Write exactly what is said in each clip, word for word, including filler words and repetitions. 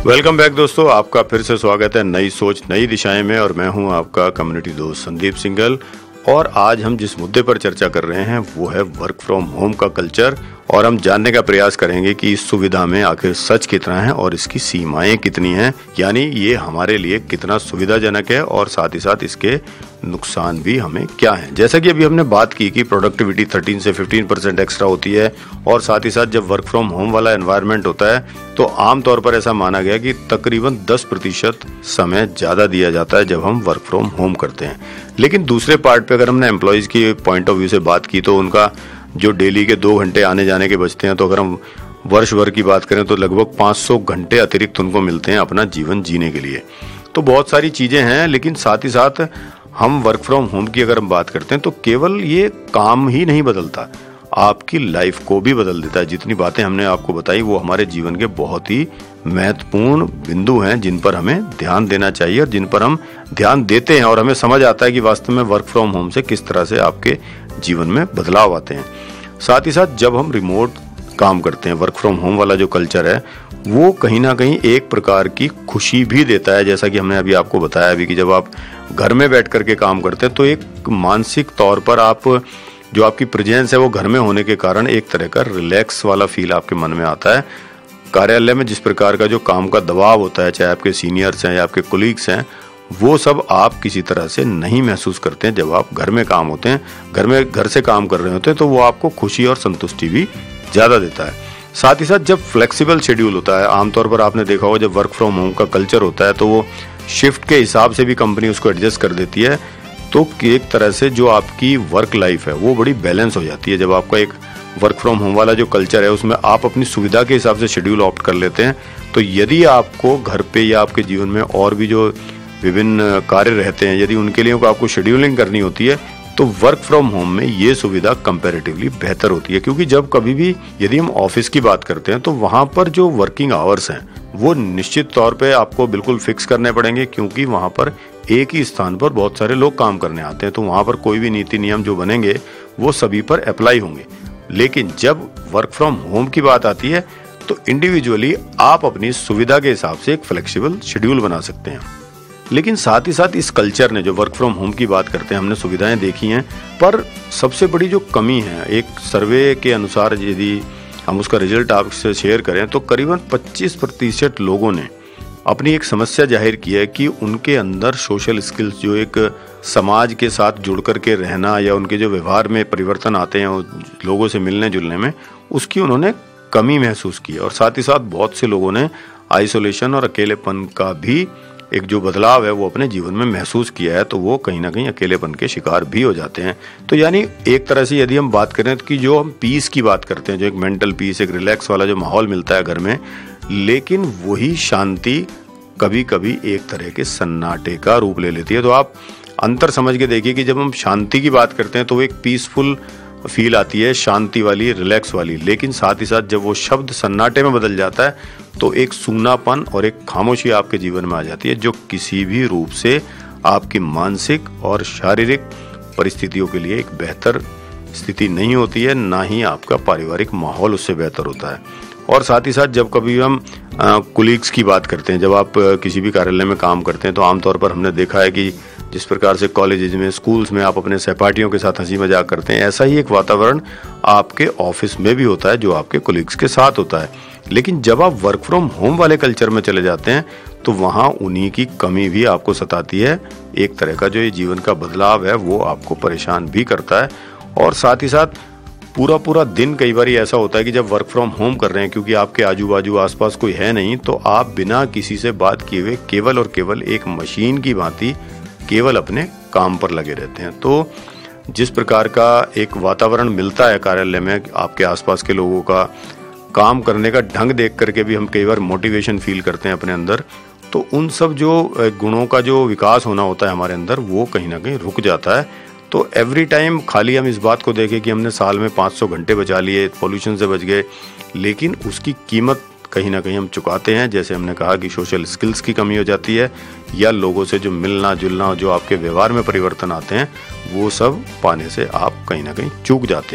Welcome back दोस्तों, आपका फिर से स्वागत है नई सोच नई दिशाएं में। और मैं हूं आपका कम्युनिटी दोस्त संदीप सिंघल। और आज हम जिस मुद्दे पर चर्चा कर रहे हैं वो है वर्क फ्रॉम होम का कल्चर। और हम जानने का प्रयास करेंगे कि इस सुविधा में आखिर सच कितना है और इसकी सीमाएं कितनी हैं, यानी ये हमारे लिए कितना सुविधाजनक है और साथ ही साथ इसके नुकसान भी हमें क्या हैं। जैसा कि अभी हमने बात की कि प्रोडक्टिविटी थर्टीन से फिफ्टीन परसेंट एक्स्ट्रा होती है और साथ ही साथ जब वर्क फ्रॉम होम वाला एनवायरनमेंट होता है तो आमतौर पर ऐसा माना गया कि तकरीबन दस प्रतिशत समय ज़्यादा दिया जाता है जब हम वर्क फ्रॉम होम करते हैं। लेकिन दूसरे पार्ट पे अगर हमने एम्प्लॉयज़ की पॉइंट ऑफ व्यू से बात की तो उनका जो डेली के दो घंटे आने जाने के बचते हैं, तो अगर हम वर्ष भर की बात करें तो लगभग पाँच सौ घंटे अतिरिक्त उनको मिलते हैं अपना जीवन जीने के लिए। तो बहुत सारी चीज़ें हैं, लेकिन साथ ही साथ हम वर्क फ्रॉम होम की अगर हम बात करते हैं तो केवल ये काम ही नहीं बदलता, आपकी लाइफ को भी बदल देता है। जितनी बातें हमने आपको बताई वो हमारे जीवन के बहुत ही महत्वपूर्ण बिंदु हैं जिन पर हमें ध्यान देना चाहिए और जिन पर हम ध्यान देते हैं और हमें समझ आता है कि वास्तव में वर्क फ्रॉम होम से किस तरह से आपके जीवन में बदलाव आते हैं। साथ ही साथ जब हम रिमोट काम करते हैं, वर्क फ्रॉम होम वाला जो कल्चर है वो कहीं ना कहीं एक प्रकार की खुशी भी देता है। जैसा कि हमने अभी आपको बताया अभी कि जब आप घर में बैठ करके काम करते हैं तो एक मानसिक तौर पर आप जो आपकी प्रेजेंस है वो घर में होने के कारण एक तरह का रिलैक्स वाला फील आपके मन में आता है। कार्यालय में जिस प्रकार का जो काम का दबाव होता है, चाहे आपके सीनियर्स हैं या आपके कोलीग्स हैं, वो सब आप किसी तरह से नहीं महसूस करते हैं जब आप घर में काम होते हैं। घर में घर से काम कर रहे होते हैं तो वो आपको खुशी और संतुष्टि भी ज़्यादा देता है। साथ ही साथ जब फ्लेक्सिबल शेड्यूल होता है, आमतौर पर आपने देखा होगा जब वर्क फ्रॉम होम का कल्चर होता है तो वो शिफ्ट के हिसाब से भी कंपनी उसको एडजस्ट कर देती है। तो एक तरह से जो आपकी वर्क लाइफ है वो बड़ी बैलेंस हो जाती है। जब आपका एक वर्क फ्रॉम होम वाला जो कल्चर है उसमें आप अपनी सुविधा के हिसाब से शेड्यूल ऑप्ट कर लेते हैं, तो यदि आपको घर पे या आपके जीवन में और भी जो विभिन्न कार्य रहते हैं, यदि उनके लिए आपको शेड्यूलिंग करनी होती है तो वर्क फ्रॉम होम में ये सुविधा कंपैरेटिवली बेहतर होती है। क्योंकि जब कभी भी यदि हम ऑफिस की बात करते हैं तो वहाँ पर जो वर्किंग आवर्स हैं वो निश्चित तौर पे आपको बिल्कुल फिक्स करने पड़ेंगे, क्योंकि वहाँ पर एक ही स्थान पर बहुत सारे लोग काम करने आते हैं। तो वहाँ पर कोई भी नीति नियम जो बनेंगे वो सभी पर अप्लाई होंगे। लेकिन जब वर्क फ्रॉम होम की बात आती है तो इंडिविजुअली आप अपनी सुविधा के हिसाब से एक फ्लेक्सिबल शेड्यूल बना सकते हैं। लेकिन साथ ही साथ इस कल्चर ने, जो वर्क फ्रॉम होम की बात करते हैं, हमने सुविधाएं देखी हैं, पर सबसे बड़ी जो कमी है, एक सर्वे के अनुसार यदि हम उसका रिजल्ट आपसे शेयर करें तो करीबन पच्चीस प्रतिशत लोगों ने अपनी एक समस्या जाहिर की है कि उनके अंदर सोशल स्किल्स, जो एक समाज के साथ जुड़ करके रहना या उनके जो व्यवहार में परिवर्तन आते हैं लोगों से मिलने जुलने में, उसकी उन्होंने कमी महसूस की। और साथ ही साथ बहुत से लोगों ने आइसोलेशन और अकेलेपन का भी एक जो बदलाव है वो अपने जीवन में महसूस किया है, तो वो कहीं ना कहीं अकेलेपन के शिकार भी हो जाते हैं। तो यानी एक तरह से यदि हम बात करें कि जो हम पीस की बात करते हैं, जो एक मेंटल पीस, एक रिलैक्स वाला जो माहौल मिलता है घर में, लेकिन वही शांति कभी कभी एक तरह के सन्नाटे का रूप ले लेती है। तो आप अंतर समझ के देखिए कि जब हम शांति की बात करते हैं तो वो एक पीसफुल फील आती है, शांति वाली, रिलैक्स वाली। लेकिन साथ ही साथ जब वो शब्द सन्नाटे में बदल जाता है तो एक सूनापन और एक खामोशी आपके जीवन में आ जाती है, जो किसी भी रूप से आपकी मानसिक और शारीरिक परिस्थितियों के लिए एक बेहतर स्थिति नहीं होती है, ना ही आपका पारिवारिक माहौल उससे बेहतर होता है। और साथ ही साथ जब कभी हम कोलीग्स की बात करते हैं, जब आप किसी भी कार्यालय में काम करते हैं तो आमतौर पर हमने देखा है कि जिस प्रकार से कॉलेजेस में, स्कूल्स में आप अपने सहपाठियों के साथ हंसी मजाक करते हैं, ऐसा ही एक वातावरण आपके ऑफिस में भी होता है जो आपके कोलीग्स के साथ होता है। लेकिन जब आप वर्क फ्रॉम होम वाले कल्चर में चले जाते हैं तो वहाँ उन्हीं की कमी भी आपको सताती है। एक तरह का जो ये जीवन का बदलाव है वो आपको परेशान भी करता है। और साथ ही साथ पूरा पूरा दिन कई बार ऐसा होता है कि जब वर्क फ्रॉम होम कर रहे हैं, क्योंकि आपके आजू बाजू आसपास कोई है नहीं, तो आप बिना किसी से बात किए हुए केवल और केवल एक मशीन की भांति केवल अपने काम पर लगे रहते हैं। तो जिस प्रकार का एक वातावरण मिलता है कार्यालय में, आपके आसपास के लोगों का काम करने का ढंग देख करके भी हम कई बार मोटिवेशन फील करते हैं अपने अंदर, तो उन सब जो गुणों का जो विकास होना होता है हमारे अंदर वो कहीं ना कहीं रुक जाता है। तो एवरी टाइम खाली हम इस बात को देखें कि हमने साल में पाँच सौ घंटे बचा लिए, पोल्यूशन से बच गए, लेकिन उसकी कीमत कहीं ना कहीं हम चुकाते हैं। जैसे हमने कहा कि सोशल स्किल्स की कमी हो जाती है, या लोगों से जो मिलना जुलना, जो आपके व्यवहार में परिवर्तन आते हैं, वो सब पाने से आप कहीं ना कहीं चूक जाते हैं।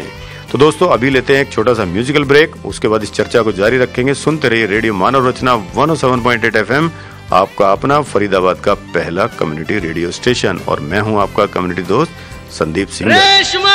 तो दोस्तों अभी लेते हैं एक छोटा सा म्यूजिकल ब्रेक, उसके बाद इस चर्चा को जारी रखेंगे। सुनते रहिए रेडियो मानव रचना one O seven point eight F M, आपका अपना फरीदाबाद का पहला कम्युनिटी रेडियो स्टेशन। और मैं हूं आपका कम्युनिटी दोस्त संदीप सिंह।